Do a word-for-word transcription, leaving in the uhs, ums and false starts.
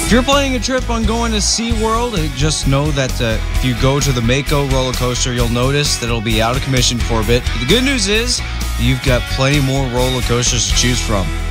If you're planning a trip on going to SeaWorld, uh, just know that uh, if you go to the Mako roller coaster, you'll notice that it'll be out of commission for a bit. But the good news is you've got plenty more roller coasters to choose from.